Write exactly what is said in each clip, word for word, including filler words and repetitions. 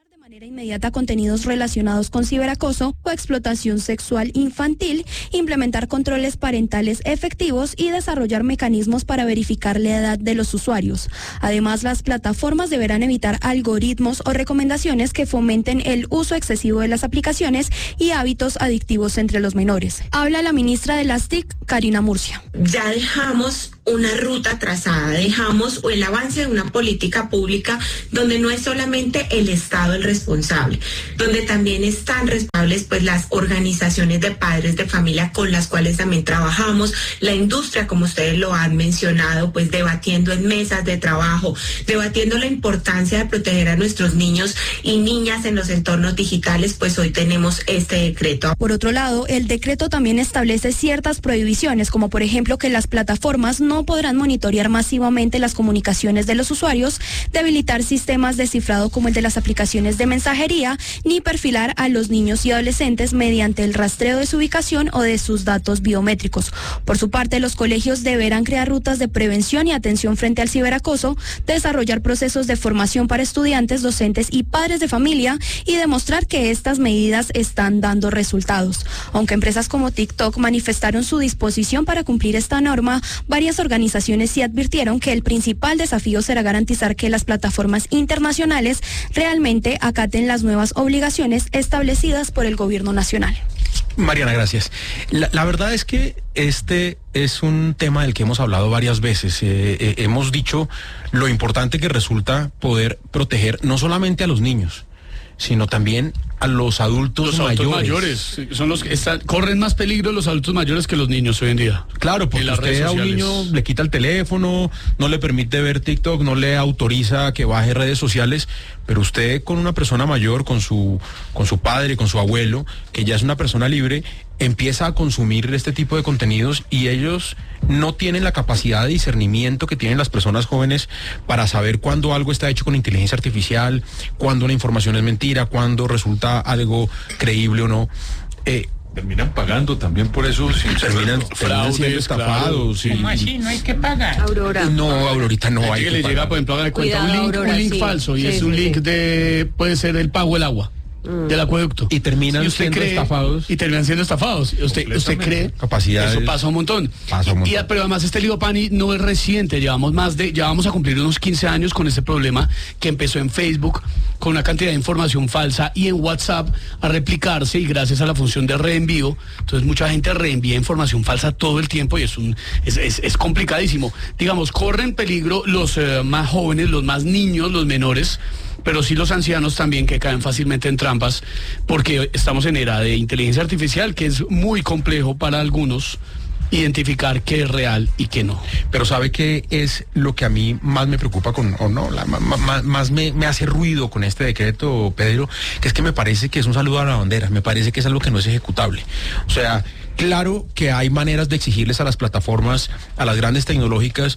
de manera inmediata contenidos relacionados con ciberacoso o explotación sexual infantil, implementar controles parentales efectivos y desarrollar mecanismos para verificar la edad de los usuarios. Además, las plataformas deberán evitar algoritmos o recomendaciones que fomenten el uso excesivo de las aplicaciones y hábitos adictivos entre los menores. Habla la ministra de las T I C, Karina Murcia. Ya dejamos una ruta trazada, dejamos el avance de una política pública donde no es solamente el Estado el responsable, donde también están responsables pues las organizaciones de padres de familia con las cuales también trabajamos, la industria, como ustedes lo han mencionado, pues debatiendo en mesas de trabajo, debatiendo la importancia de proteger a nuestros niños y niñas en los entornos digitales, pues hoy tenemos este decreto. Por otro lado, el decreto también establece ciertas prohibiciones, como por ejemplo que las plataformas no podrán monitorear masivamente las comunicaciones de los usuarios, debilitar sistemas de cifrado como el de las aplicaciones de mensajería, ni perfilar a los niños y adolescentes mediante el rastreo de su ubicación o de sus datos biométricos. Por su parte, los colegios deberán crear rutas de prevención y atención frente al ciberacoso, desarrollar procesos de formación para estudiantes, docentes y padres de familia y demostrar que estas medidas están dando resultados. Aunque empresas como TikTok manifestaron su disposición para cumplir esta norma, varias organizaciones sí advirtieron que el principal desafío será garantizar que las plataformas internacionales realmente acaten las nuevas obligaciones establecidas por el gobierno nacional. Mariana, gracias. La, la verdad es que este es un tema del que hemos hablado varias veces. Eh, eh, hemos dicho lo importante que resulta poder proteger no solamente a los niños, sino también a los adultos los mayores. Los adultos mayores son los que están, corren más peligro los adultos mayores que los niños hoy en día. Claro, porque usted a un niño le quita el teléfono, no le permite ver TikTok, no le autoriza que baje redes sociales, pero usted con una persona mayor, con su, con su padre, con su abuelo, que ya es una persona libre, empieza a consumir este tipo de contenidos y ellos no tienen la capacidad de discernimiento que tienen las personas jóvenes para saber cuándo algo está hecho con inteligencia artificial, cuándo una información es mentira, cuándo resulta algo creíble o no. Eh, terminan pagando también por eso, si terminan, terminan siendo estafados. Claro. ¿Cómo así? ¿No hay que pagar? Aurora. No, Aurorita, no hay que, que le pagar. llega, por ejemplo, haga de cuenta Cuidado, un link, Aurora, un link sí. falso y Sí, es sí, un sí. link de, puede ser el pago del agua. Del acueducto. Y terminan Y usted siendo cree- estafados. Y terminan siendo estafados. Usted, usted cree. Capacidades. Eso pasa un montón. Pasa un montón. Y, pero además este lío Pani no es reciente. Llevamos más de, ya vamos a cumplir unos quince años con este problema que empezó en Facebook con una cantidad de información falsa y en WhatsApp a replicarse y gracias a la función de reenvío. Entonces mucha gente reenvía información falsa todo el tiempo y es un es, es, es complicadísimo. Digamos, corren peligro los eh, más jóvenes, los más niños, los menores, pero sí los ancianos también que caen fácilmente en trampas porque estamos en era de inteligencia artificial que es muy complejo para algunos identificar qué es real y qué no. Pero ¿sabe qué es lo que a mí más me preocupa con, o no, la, ma, ma, más me, me hace ruido con este decreto, Pedro? Que es que me parece que es un saludo a la bandera, me parece que es algo que no es ejecutable. O sea, claro que hay maneras de exigirles a las plataformas, a las grandes tecnológicas,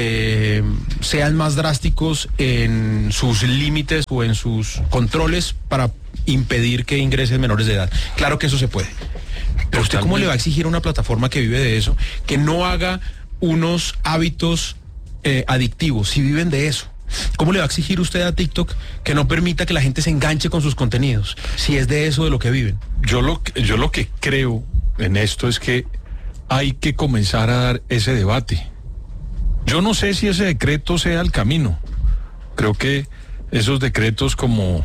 que sean más drásticos en sus límites o en sus controles para impedir que ingresen menores de edad. Claro que eso se puede. Pero usted, ¿cómo le va a exigir a una plataforma que vive de eso que no haga unos hábitos eh, adictivos si viven de eso? ¿Cómo le va a exigir usted a TikTok que no permita que la gente se enganche con sus contenidos si es de eso de lo que viven? Yo lo, yo lo que creo en esto es que hay que comenzar a dar ese debate. Yo no sé si ese decreto sea el camino. Creo que esos decretos como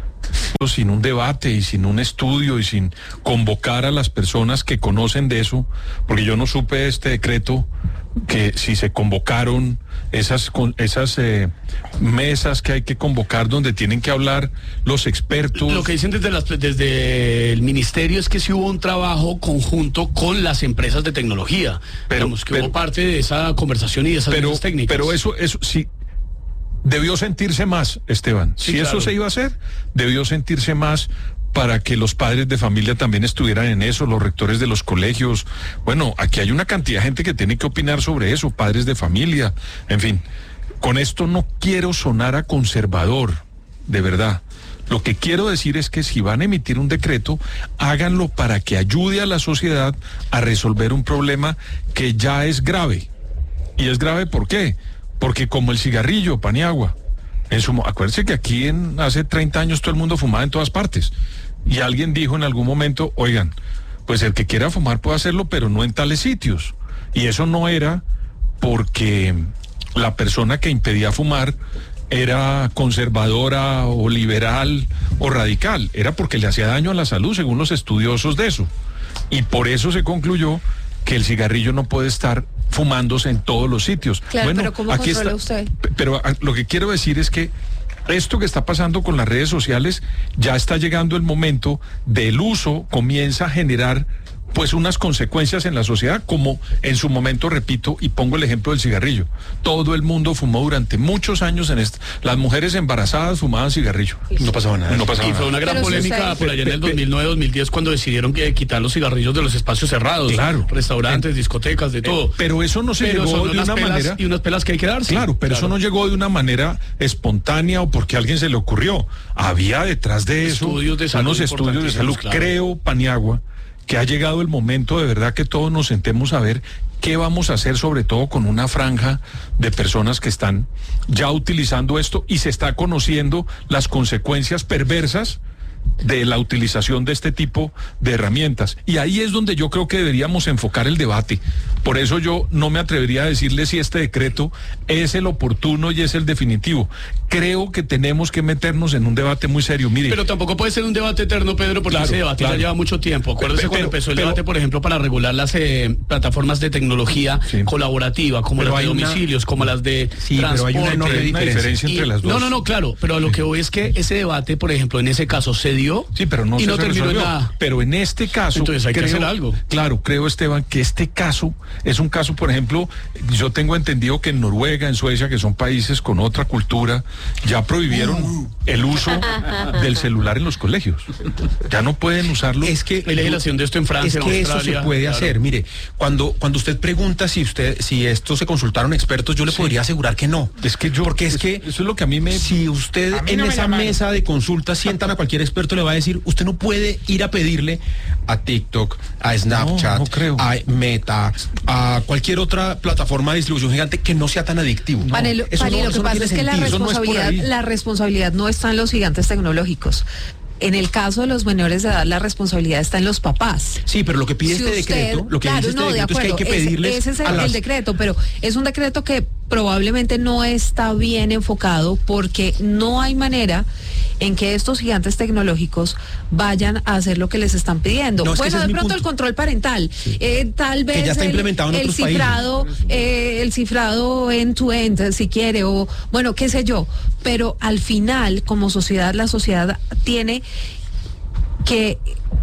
sin un debate y sin un estudio y sin convocar a las personas que conocen de eso, porque yo no supe este decreto, que si se convocaron esas esas eh, mesas que hay que convocar donde tienen que hablar los expertos. Lo que dicen desde, las, desde el ministerio es que sí hubo un trabajo conjunto con las empresas de tecnología, pero Digamos, que pero, hubo parte de esa conversación y de esas pero, técnicas. Pero eso, eso sí, debió sentirse más, Esteban. Sí, si claro. eso se iba a hacer, debió sentirse más para que los padres de familia también estuvieran en eso, los rectores de los colegios. Bueno, aquí hay una cantidad de gente que tiene que opinar sobre eso, padres de familia, en fin. Con esto no quiero sonar a conservador, de verdad. Lo que quiero decir es que si van a emitir un decreto, háganlo para que ayude a la sociedad a resolver un problema que ya es grave. ¿Y es grave por qué? Porque como el cigarrillo, Paniagua, En su, acuérdense que aquí en hace treinta años todo el mundo fumaba en todas partes. Y alguien dijo en algún momento, oigan, pues el que quiera fumar puede hacerlo, pero no en tales sitios. Y eso no era porque la persona que impedía fumar era conservadora o liberal o radical, era porque le hacía daño a la salud, según los estudiosos de eso. Y por eso se concluyó que el cigarrillo no puede estar fumándose en todos los sitios. Claro, bueno, pero ¿cómo aquí controla está, usted? Pero a, lo que quiero decir es que esto que está pasando con las redes sociales, ya está llegando el momento del uso, comienza a generar pues unas consecuencias en la sociedad, como en su momento, repito, y pongo el ejemplo del cigarrillo. Todo el mundo fumó durante muchos años en esto. Las mujeres embarazadas fumaban cigarrillo. No pasaba nada. No pasaba Y fue nada. una gran Pero si polémica usted- por allá en el dos mil nueve, dos mil diez, cuando decidieron que quitar los cigarrillos de los espacios cerrados. Claro. Restaurantes, discotecas, de todo. Pero eso no se Pero llegó son de unas una pelas manera... y unas pelas que hay que darse. Claro, pero eso no llegó de una manera espontánea o porque a alguien se le ocurrió. Había detrás de eso Estudios de salud unos estudios de salud. importantísimos, claro. Creo, Paniagua, que ha llegado el momento de verdad que todos nos sentemos a ver qué vamos a hacer, sobre todo con una franja de personas que están ya utilizando esto y se está conociendo las consecuencias perversas de la utilización de este tipo de herramientas. Y ahí es donde yo creo que deberíamos enfocar el debate. Por eso yo no me atrevería a decirle si este decreto es el oportuno y es el definitivo. Creo que tenemos que meternos en un debate muy serio. Mire, Pero tampoco puede ser un debate eterno, Pedro, porque Claro, ese debate claro. ya lleva mucho tiempo. Acuérdese Pero- cuando pero- empezó el pero- debate, por ejemplo, para regular las eh, plataformas de tecnología Sí. colaborativa, como Pero las de hay una- domicilios, como las de Sí, pero hay una transporte. enorme hay una diferencia. diferencia entre Y- las dos. No, no, no, claro, pero a lo que voy es que ese debate, por ejemplo, en ese caso se dio Sí, pero no y se no se terminó en resolvió. nada. Pero en este caso, Entonces hay que hacer algo. Claro, creo, Esteban, que este caso es un caso, por ejemplo, yo tengo entendido que en Noruega, en Suecia, que son países con otra cultura, ya prohibieron el uso del celular en los colegios. Ya no pueden usarlo. Es que Hay legislación de esto en Francia, es que en eso Australia, se puede claro. hacer. Mire, cuando cuando usted pregunta si usted si esto se consultaron expertos, yo le podría asegurar que no. Es que yo, porque es eso- que eso es lo que a mí me... si usted A mí en no me esa llamaron. mesa de consulta sientan a cualquier experto, le va a decir, usted no puede ir a pedirle a TikTok, a Snapchat, No, no creo. a Meta, a cualquier otra plataforma de distribución gigante que no sea tan adictivo. Panelo, Eso Pani, no- lo eso que no pasa tiene es que la sentido. Eso no es por responsabilidad, ahí. la responsabilidad no está en los gigantes tecnológicos. En el caso de los menores de edad, la responsabilidad está en los papás. Sí, pero lo que pide Si este usted- decreto, lo que claro, dice este no, de decreto es que hay acuerdo, que ese- pedirles ese es el, a el las- decreto, pero es un decreto que probablemente no está bien enfocado porque no hay manera en que estos gigantes tecnológicos vayan a hacer lo que les están pidiendo. No, es que ese bueno, es de mi pronto el punto. control parental, eh, tal vez ya está el, implementado en el otros países. cifrado, eh, el cifrado end to end, si quiere, o bueno, qué sé yo, pero al final, como sociedad, la sociedad tiene que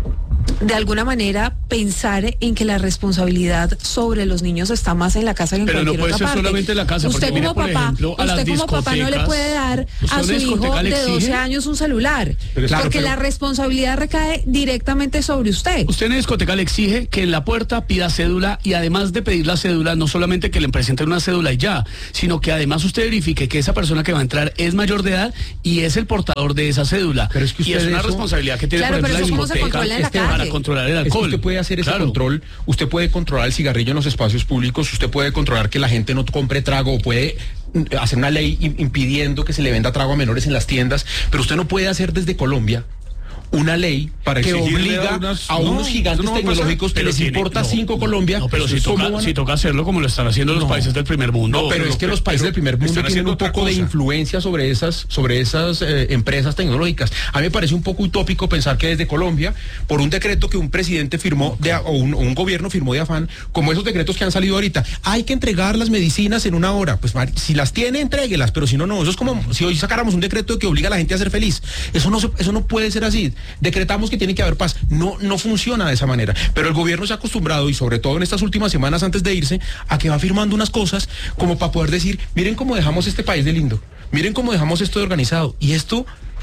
de alguna manera pensar en que la responsabilidad sobre los niños está más en la casa que en Pero no cualquier puede otra ser parte. solamente en la casa, Usted porque mire, como por papá, ejemplo, a las usted como papá no le discotecas, puede dar ¿usted a una su hijo discoteca le de exige? doce años un celular, Pero es- Claro, porque pero- la responsabilidad recae directamente sobre usted. Usted en la discoteca le exige que en la puerta pida cédula y además de pedir la cédula, no solamente que le presenten una cédula y ya, sino que además usted verifique que esa persona que va a entrar es mayor de edad y es el portador de esa cédula. Pero es que y es usted una eso- responsabilidad que tiene, Claro, por pero ejemplo, eso la cómo se discoteca controla en la para calle. controlar el Es que alcohol. usted puede hacer ese Claro. control, usted puede controlar el cigarrillo en los espacios públicos, usted puede controlar que la gente no compre trago, o puede mm, hacer una ley im- impidiendo que se le venda trago a menores en las tiendas, pero usted no puede hacer desde Colombia una ley Para que exigirle obliga a unas- a no, unos gigantes eso no va a pasar. tecnológicos que Pero les tiene- importa no, cinco no, Colombia. No, pero si ¿cómo toca, van a- si toca hacerlo como lo están haciendo los No. países del primer mundo. No, pero es que los países del primer mundo están tienen haciendo un otra poco de cosa. influencia sobre esas, sobre esas eh, empresas tecnológicas. A mí me parece un poco utópico pensar que desde Colombia, por un decreto que un presidente firmó de, o, un, o un gobierno firmó de afán, como esos decretos que han salido ahorita, hay que entregar las medicinas en una hora. Pues Mari, si las tiene, entréguelas, pero si no, no. Eso es como si hoy sacáramos un decreto que obliga a la gente a ser feliz. Eso no, se- eso no puede ser así. Decretamos que tiene que haber paz. No, no funciona de esa manera. Pero el gobierno se ha acostumbrado, y sobre todo en estas últimas semanas antes de irse, a que va firmando unas cosas como para poder decir, miren cómo dejamos este país de lindo, miren cómo dejamos esto de organizado. Y esto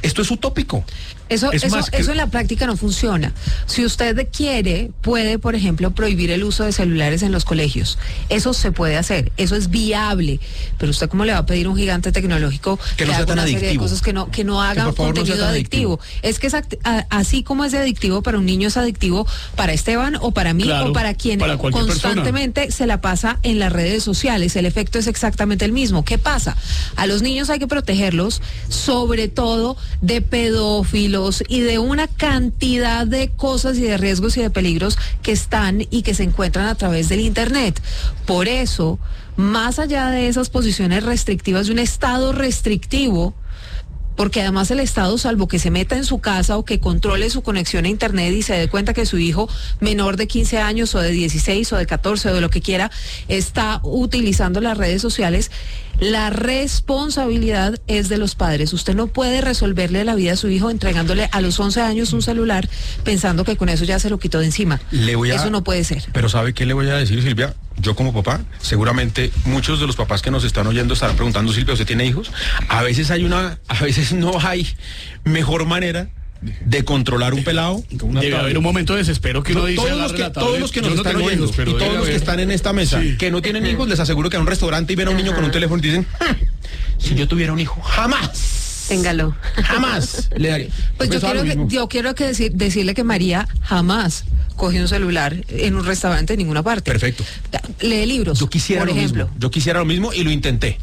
Esto es utópico. Eso, Es eso, más que- eso en la práctica no funciona. Si usted quiere, puede, por ejemplo, prohibir el uso de celulares en los colegios. Eso se puede hacer, eso es viable. Pero usted cómo le va a pedir a un gigante tecnológico Que no haga sea tan una serie de adictivo. cosas que no, que no haga por favor no sea contenido tan adictivo. Es que es act- a- así como es de adictivo para un niño, es adictivo para Esteban o para mí Claro, o para quien para cualquier constantemente se la pasa en las redes sociales. El efecto es exactamente el mismo. ¿Qué pasa? A los niños hay que protegerlos, sobre todo de pedófilos y de una cantidad de cosas y de riesgos y de peligros que están y que se encuentran a través del Internet. Por eso, más allá de esas posiciones restrictivas de un Estado restrictivo, porque además el Estado, salvo que se meta en su casa o que controle su conexión a Internet y se dé cuenta que su hijo menor de quince años o de dieciséis o de catorce o de lo que quiera está utilizando las redes sociales, la responsabilidad es de los padres. Usted no puede resolverle la vida a su hijo entregándole a los once años un celular pensando que con eso ya se lo quitó de encima. Le voy a- Eso no puede ser. Pero ¿sabe qué le voy a decir, Silvia? Yo como papá, seguramente muchos de los papás que nos están oyendo estarán preguntando, Silvia, ¿usted tiene hijos? A veces hay una, a veces no hay mejor manera de controlar un pelado. Debe haber un momento de desespero que uno No, dice todos, a la los que, relatable, todos los que yo nos no están tengo oyendo hijos, pero y todos debe los que haber. están en esta mesa Sí. que no tienen hijos, les aseguro que a un restaurante y ven a un niño con un teléfono y dicen, "Hmm, si yo tuviera un hijo, jamás, Téngalo. jamás le daría". Pues yo Pensaba quiero, lo que, mismo. yo quiero que decir, decirle que María jamás cogió un celular en un restaurante en ninguna parte. Perfecto. Lee libros, Yo quisiera por lo ejemplo. mismo. Yo quisiera lo mismo y lo intenté.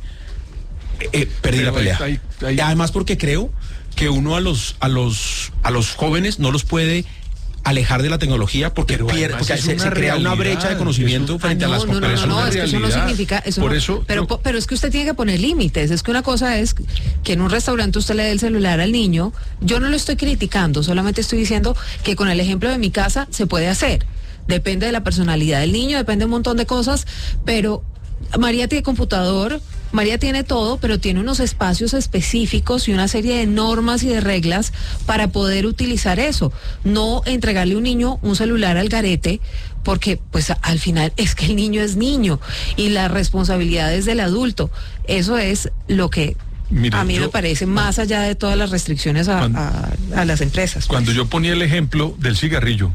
Eh, eh, perdí Pero la pelea. hay- hay- Y además porque creo que uno a los a los a los jóvenes no los puede alejar de la tecnología porque, Pero pierde, además porque es se, una se crea una realidad, brecha de conocimiento eso- frente Ah, a las no, no, no, compañías. no, no, una es que eso no realidad. significa eso. Por no- eso pero, yo- pero es que usted tiene que poner límites. Es que una cosa es que en un restaurante usted le dé el celular al niño. Yo no lo estoy criticando, solamente estoy diciendo que con el ejemplo de mi casa se puede hacer. Depende de la personalidad del niño, depende de un montón de cosas, pero María tiene computador, María tiene todo, pero tiene unos espacios específicos y una serie de normas y de reglas para poder utilizar eso. No entregarle a un niño un celular al garete, porque pues a- al final es que el niño es niño y la responsabilidad es del adulto. Eso es lo que Mire, a mí yo- me parece más allá de todas las restricciones a, Cuando- a- a las empresas. Cuando yo ponía el ejemplo del cigarrillo,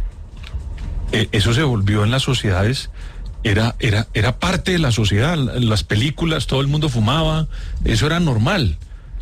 eh, eso se volvió en las sociedades, era, era, era parte de la sociedad, las películas, todo el mundo fumaba, eso era normal.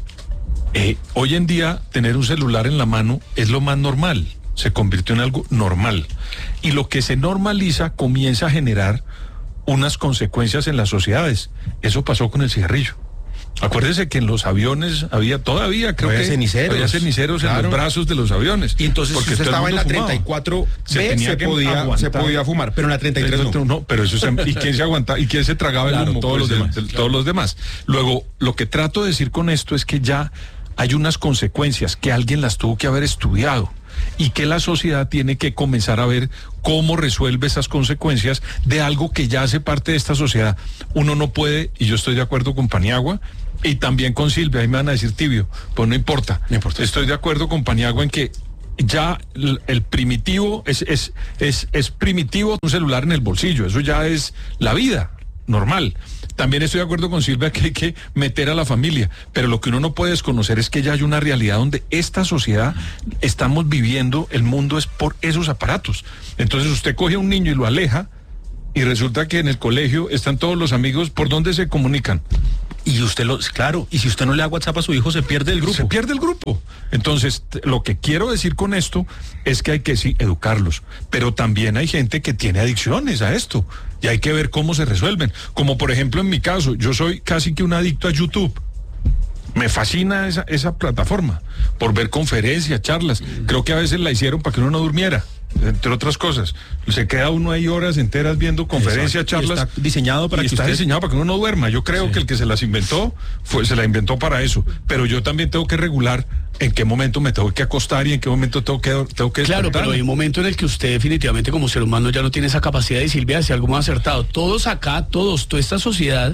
Eh, hoy en día tener un celular en la mano es lo más normal, se convirtió en algo normal. Y lo que se normaliza comienza a generar unas consecuencias en las sociedades. Eso pasó con el cigarrillo. Acuérdese que en los aviones había todavía, creo Había que ceniceros. había ceniceros en Claro. los brazos de los aviones. Y entonces Porque si usted todo el estaba en mundo la fumaba. treinta y cuatro Se B, tenía se que podía, se aguantar. podía fumar, pero en la treinta y tres no. No, pero eso se, ¿y quién se aguanta? ¿Y quién se tragaba Claro, el humo? todos Pues, los del- demás, del- todos los demás. Luego, lo que trato de decir con esto es que ya hay unas consecuencias que alguien las tuvo que haber estudiado y que la sociedad tiene que comenzar a ver cómo resuelve esas consecuencias de algo que ya hace parte de esta sociedad. Uno no puede, y yo estoy de acuerdo con Paniagua, y también con Silvia, ahí me van a decir tibio, pues no importa. No importa. Estoy de acuerdo con Paniagua en que ya el, el primitivo es, es, es, es primitivo un celular en el bolsillo, eso ya es la vida normal. También estoy de acuerdo con Silvia que hay que meter a la familia, pero lo que uno no puede desconocer es que ya hay una realidad donde esta sociedad estamos viviendo, el mundo es por esos aparatos. Entonces usted coge a un niño y lo aleja y resulta que en el colegio están todos los amigos, ¿por dónde se comunican? Y usted lo, claro, y si usted no le da WhatsApp a su hijo, se pierde el grupo. Se pierde el grupo. Entonces, t- lo que quiero decir con esto es que hay que sí educarlos, pero también hay gente que tiene adicciones a esto y hay que ver cómo se resuelven. Como por ejemplo en mi caso, yo soy casi que un adicto a YouTube. Me fascina esa, esa plataforma por ver conferencias, charlas. Creo que a veces la hicieron para que uno no durmiera, entre otras cosas. Se queda uno ahí horas enteras viendo conferencias, Exacto. Y charlas. está diseñado para y que está usted- diseñado para que uno no duerma. Yo creo Sí. que el que se las inventó fue, se la inventó para eso. Pero yo también tengo que regular en qué momento me tengo que acostar y en qué momento tengo que tengo que Claro, despertar. pero hay un momento en el que usted definitivamente como ser humano ya no tiene esa capacidad, y Silvia decía algo muy acertado. Todos acá, todos, toda esta sociedad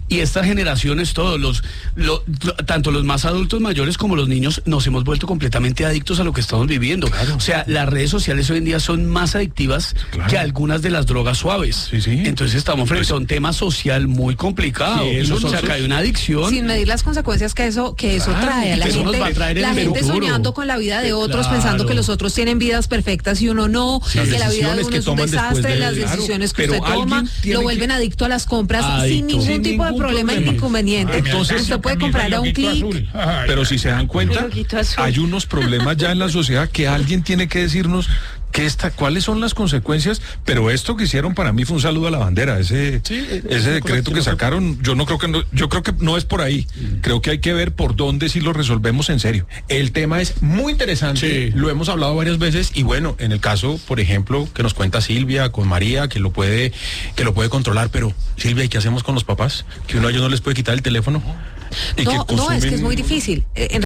Y estas generaciones, todos los, lo, tanto los más adultos mayores como los niños, nos hemos vuelto completamente adictos a lo que estamos viviendo. Claro. O sea, las redes sociales hoy en día son más adictivas claro. que algunas de las drogas suaves. Sí, sí. Entonces estamos frente pues, a un tema social muy complicado. Sí, eso, o sea, que hay una adicción. Sin medir las consecuencias que eso, que eso claro, trae a la gente, la gente soñando con la vida de otros, claro. pensando que los otros tienen vidas perfectas y uno no, sí, que la vida de uno es un desastre, de, las decisiones claro, que usted toma, lo vuelven que... adicto a las compras adicto. sin ningún sin tipo de problema ni inconveniente. Entonces usted puede comprar a un clic. Pero si se dan cuenta, hay unos problemas ya en la sociedad que alguien tiene que decirnos que esta, cuáles son las consecuencias, pero esto que hicieron para mí fue un saludo a la bandera, ese, sí, ese decreto que sacaron, yo no creo que no, yo creo que no es por ahí, mm. creo que hay que ver por dónde si lo resolvemos en serio. El tema es muy interesante, sí. lo hemos hablado varias veces y bueno, en el caso, por ejemplo, que nos cuenta Silvia con María, que lo puede, que lo puede controlar, pero Silvia, ¿y qué hacemos con los papás? Que uno a ellos no les puede quitar el teléfono. Y no, que consumen... no, es que es muy difícil. En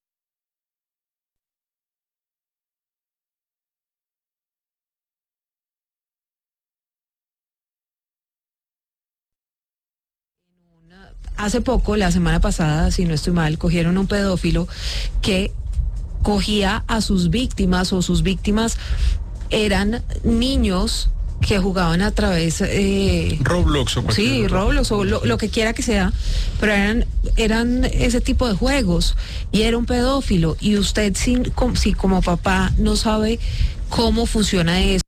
Hace poco, la semana pasada, si no estoy mal, cogieron a un pedófilo que cogía a sus víctimas o sus víctimas eran niños que jugaban a través eh, Roblox o sí otro. Roblox o lo, lo que quiera que sea, pero eran eran ese tipo de juegos y era un pedófilo y usted sin, si como papá no sabe cómo funciona eso.